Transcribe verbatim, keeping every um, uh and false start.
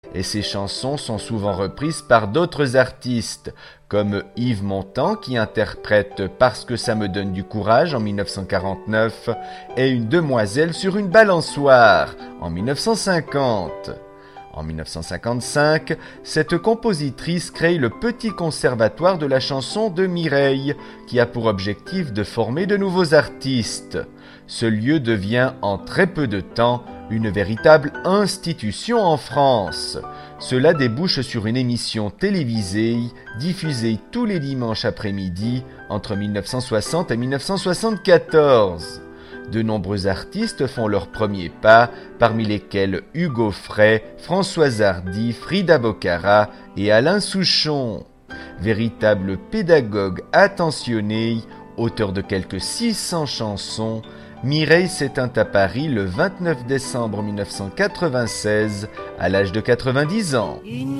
et ses chansons sont souvent reprises par d'autres artistes, comme Yves Montand qui interprète « Parce que ça me donne du courage » en mille neuf cent quarante-neuf et « Une demoiselle sur une balançoire » en mille neuf cent cinquante. En mille neuf cent cinquante-cinq, cette compositrice crée le Petit Conservatoire de la chanson de Mireille, qui a pour objectif de former de nouveaux artistes. Ce lieu devient en très peu de temps une véritable institution en France. Cela débouche sur une émission télévisée diffusée tous les dimanches après-midi entre mille neuf cent soixante et mille neuf cent soixante-quatorze. De nombreux artistes font leurs premiers pas, parmi lesquels Hugo Frey, Françoise Hardy, Frida Bocara et Alain Souchon. Véritable pédagogue attentionné, auteur de quelques six cents chansons, Mireille s'éteint à Paris le vingt-neuf décembre mille neuf cent quatre-vingt-seize à l'âge de quatre-vingt-dix ans.